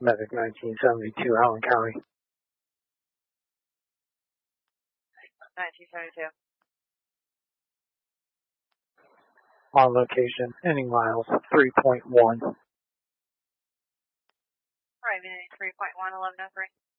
Medic 1972, Allen County. 1972. On location, ending miles 3.1. Right, 3.1, 1103.